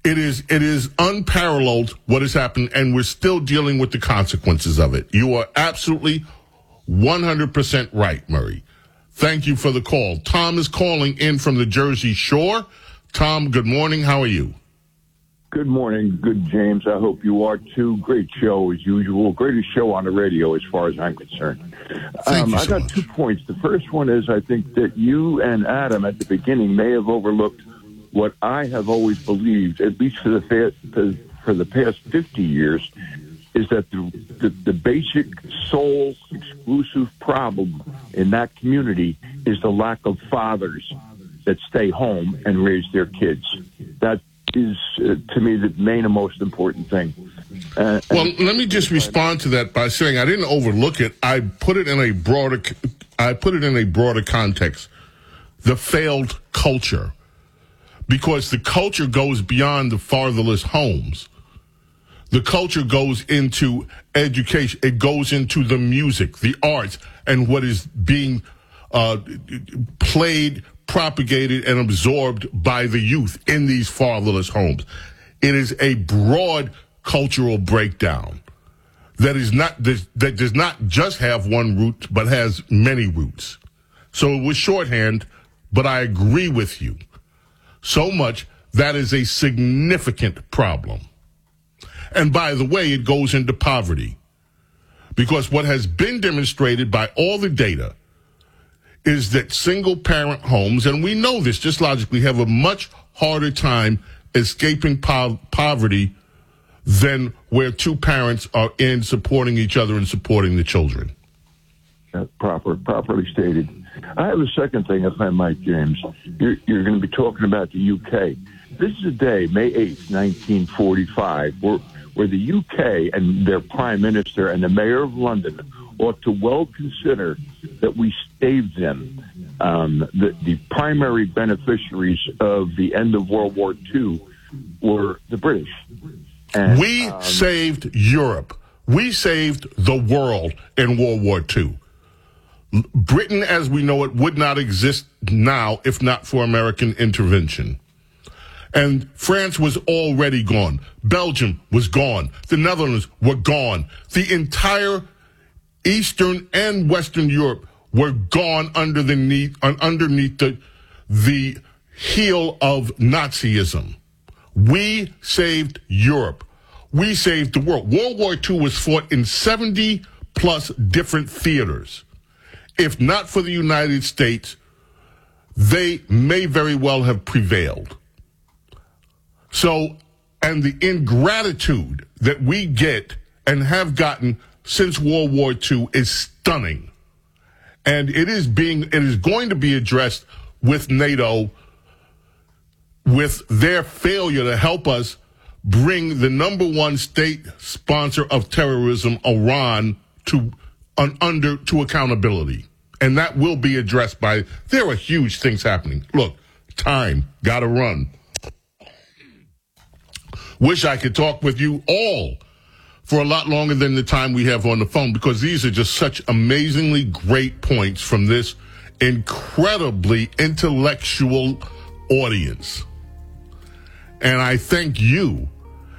It is unparalleled what has happened, and we're still dealing with the consequences of it. You are absolutely 100% right, Murray. Thank you for the call. Tom is calling in from the Jersey Shore. Tom, good morning. How are you? Good morning. Good, James. I hope you are too. Great show as usual. Greatest show on the radio as far as I'm concerned. Thank you so I got much. 2 points. The first one is I think that you and Adam at the beginning may have overlooked what I have always believed, at least for the past 50 years, is that the basic sole exclusive problem in that community is the lack of fathers that stay home and raise their kids. That is, to me, the main and most important thing. Well, let me just respond to that by saying I didn't overlook it. I put it in a broader context. The failed culture, because the culture goes beyond the fatherless homes. The culture goes into education. It goes into the music, the arts, and what is being played, propagated, and absorbed by the youth in these fatherless homes. It is a broad cultural breakdown that does not just have one root, but has many roots. So it was shorthand, but I agree with you so much that is a significant problem. And by the way, it goes into poverty, because what has been demonstrated by all the data is that single-parent homes, and we know this just logically, have a much harder time escaping poverty than where two parents are in supporting each other and supporting the children. Properly stated. I have a second thing, if I might, James. You're going to be talking about the UK. This is a day, May 8th, 1945, where the UK and their Prime Minister and the Mayor of London ought to well consider that we saved them. The primary beneficiaries of the end of World War II were the British. And, we saved Europe. We saved the world in World War II. Britain, as we know it, would not exist now if not for American intervention. And France was already gone. Belgium was gone. The Netherlands were gone. The entire Eastern and Western Europe were gone underneath the heel of Nazism. We saved Europe. We saved the world. World War II was fought in 70 plus different theaters. If not for the United States, they may very well have prevailed. So, and the ingratitude that we get and have gotten since World War II is stunning. And it is going to be addressed with NATO, with their failure to help us bring the number one state sponsor of terrorism, Iran, to accountability. And that will be addressed there are huge things happening. Look, time, gotta run. Wish I could talk with you all for a lot longer than the time we have on the phone, because these are just such amazingly great points from this incredibly intellectual audience. And I thank you.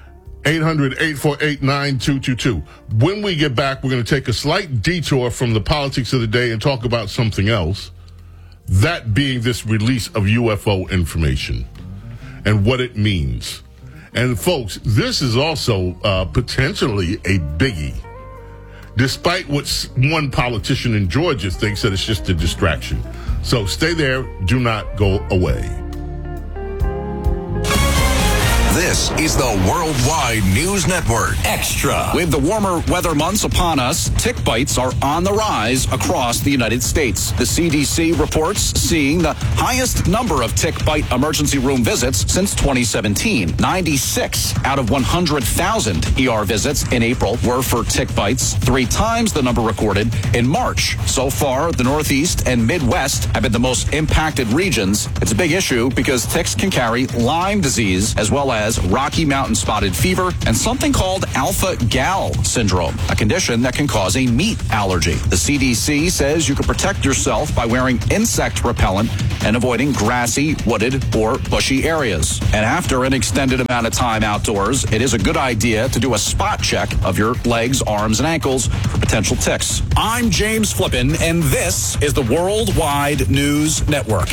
800-848-9222. When we get back, we're going to take a slight detour from the politics of the day and talk about something else, that being this release of UFO information and what it means. And folks, this is also potentially a biggie, despite what one politician in Georgia thinks that it's just a distraction. So stay there. Do not go away. This is the Worldwide News Network Extra. With the warmer weather months upon us, tick bites are on the rise across the United States. The CDC reports seeing the highest number of tick bite emergency room visits since 2017. 96 out of 100,000 ER visits in April were for tick bites, 3 times the number recorded in March. So far, the Northeast and Midwest have been the most impacted regions. It's a big issue because ticks can carry Lyme disease as well as as Rocky Mountain spotted fever and something called alpha-gal syndrome, a condition that can cause a meat allergy. The CDC says you can protect yourself by wearing insect repellent and avoiding grassy, wooded, or bushy areas. And after an extended amount of time outdoors, it is a good idea to do a spot check of your legs, arms, and ankles for potential ticks. I'm James Flippin, and this is the Worldwide News Network.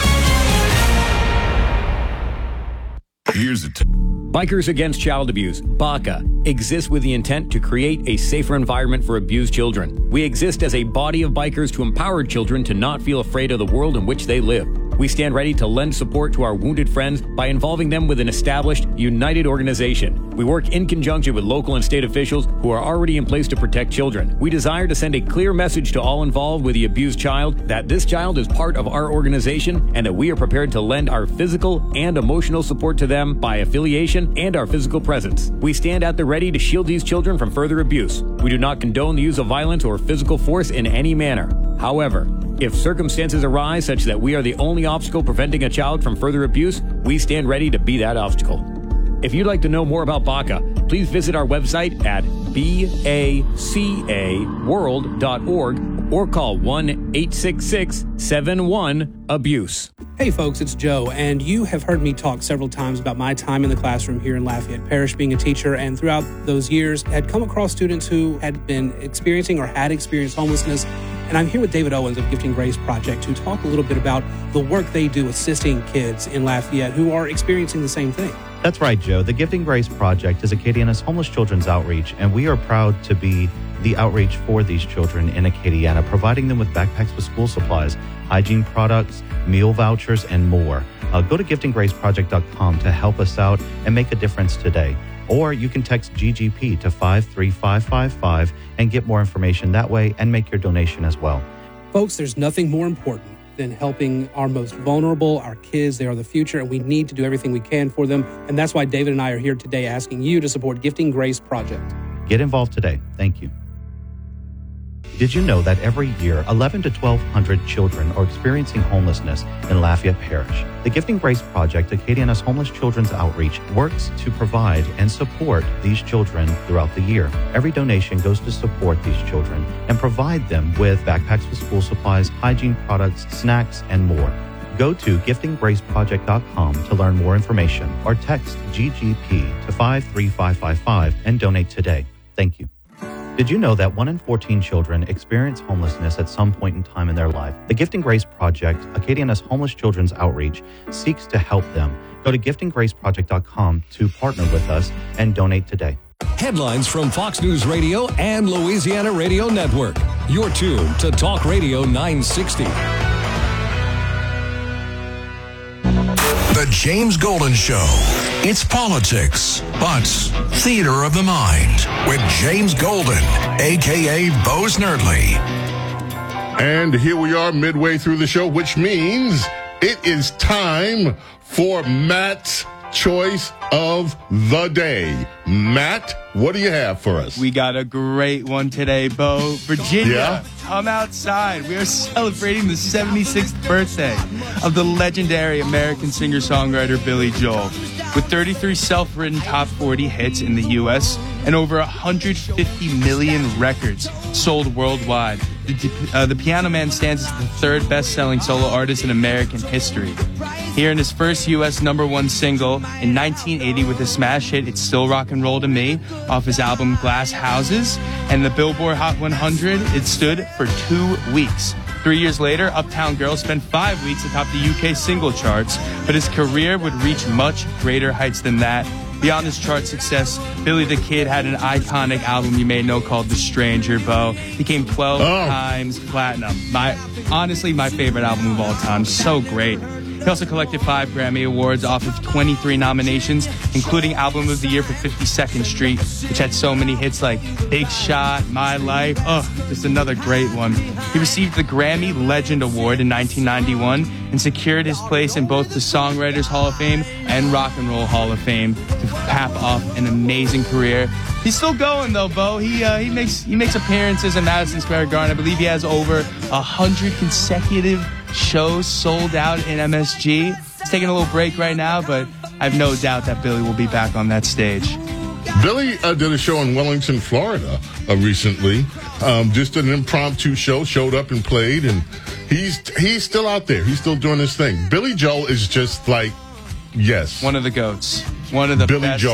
Here's it. Bikers Against Child Abuse, BACA, exists with the intent to create a safer environment for abused children. We exist as a body of bikers to empower children to not feel afraid of the world in which they live. We stand ready to lend support to our wounded friends by involving them with an established, united organization. We work in conjunction with local and state officials who are already in place to protect children. We desire to send a clear message to all involved with the abused child that this child is part of our organization and that we are prepared to lend our physical and emotional support to them by affiliation and our physical presence. We stand at the ready to shield these children from further abuse. We do not condone the use of violence or physical force in any manner. However, if circumstances arise such that we are the only obstacle preventing a child from further abuse, we stand ready to be that obstacle. If you'd like to know more about BACA, please visit our website at bacaworld.org or call 1-866-71-ABUSE. Hey folks, it's Joe, and you have heard me talk several times about my time in the classroom here in Lafayette Parish being a teacher, and throughout those years had come across students who had been experiencing or had experienced homelessness. And I'm here with David Owens of Gifting Grace Project to talk a little bit about the work they do assisting kids in Lafayette who are experiencing the same thing. That's right, Joe. The Gifting Grace Project is Acadiana's homeless children's outreach, and we are proud to be the outreach for these children in Acadiana, providing them with backpacks with school supplies, hygiene products, meal vouchers, and more. Go to giftinggraceproject.com to help us out and make a difference today. Or you can text GGP to 53555 and get more information that way and make your donation as well. Folks, there's nothing more important than helping our most vulnerable, our kids. They are the future, and we need to do everything we can for them. And that's why David and I are here today asking you to support Gifting Grace Project. Get involved today. Thank you. Did you know that every year, 1,100 to 1,200 children are experiencing homelessness in Lafayette Parish? The Gifting Grace Project, Acadiana's homeless children's outreach, works to provide and support these children throughout the year. Every donation goes to support these children and provide them with backpacks with school supplies, hygiene products, snacks, and more. Go to giftinggraceproject.com to learn more information or text GGP to 53555 and donate today. Thank you. Did you know that 1 in 14 children experience homelessness at some point in time in their life? The Gifting Grace Project, Acadiana's homeless children's outreach, seeks to help them. Go to giftinggraceproject.com to partner with us and donate today. Headlines from Fox News Radio and Louisiana Radio Network. You're tuned to Talk Radio 960. The James Golden Show. It's politics, but theater of the mind with James Golden, a.k.a. Bo Snerdley. And here we are midway through the show, which means it is time for Matt's Choice of the Day. Matt, what do you have for us? We got a great one today, Bo. Virginia, Yeah? come outside. We are celebrating the 76th birthday of the legendary American singer-songwriter Billy Joel. With 33 self-written top 40 hits in the U.S. and over 150 million records sold worldwide, the Piano Man stands as the third best-selling solo artist in American history. Here in his first U.S. #1 single in 1980 with the smash hit It's Still Rock and Roll to Me off his album Glass Houses, and the Billboard Hot 100, it stood for 2 weeks. 3 years later, Uptown Girl spent 5 weeks atop the UK single charts, but his career would reach much greater heights than that. Beyond his chart success, Billy the Kid had an iconic album you may know called The Stranger, Bo. Became 12 times platinum. Honestly, my favorite album of all time. So great. He also collected 5 Grammy Awards off of 23 nominations, including Album of the Year for 52nd Street, which had so many hits like Big Shot, My Life. Just another great one. He received the Grammy Legend Award in 1991 and secured his place in both the Songwriters Hall of Fame and Rock and Roll Hall of Fame to cap off an amazing career. He's still going though, Bo. He makes appearances in Madison Square Garden. I believe he has over 100 consecutive shows sold out in MSG. He's taking a little break right now, but I have no doubt that Billy will be back on that stage. Billy did a show in Wellington, Florida recently. Just an impromptu show, showed up and played, and he's still out there. He's still doing his thing. Billy Joel is just like, yes. One of the GOATs. One of the Billy best Joel.